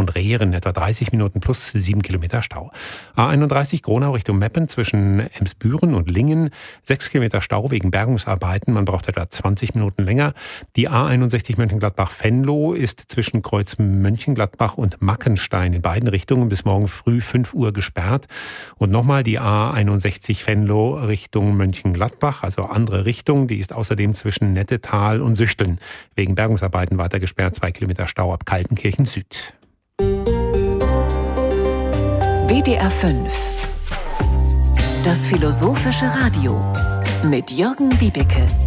und Rehren etwa 30 Minuten plus 7 Kilometer Stau. A31 Gronau Richtung Meppen zwischen Emsbüren und Lingen, 6 Kilometer Stau wegen Bergungsarbeiten. Man braucht etwa 20 Minuten länger. Die A61 Mönchengladbach-Venlo ist zwischen Kreuz Mönchengladbach und Mackenstein in beiden Richtungen bis morgen früh 5 Uhr gesperrt. Und nochmal die A61 Venlo Richtung Mönchengladbach, also andere Richtung. Die ist außerdem zwischen Nettetal und Süchteln wegen Bergungsarbeiten weiter gesperrt. 2 Kilometer Stau ab Kaltenkirchen Süd. WDR 5. Das philosophische Radio mit Jürgen Wiebeke.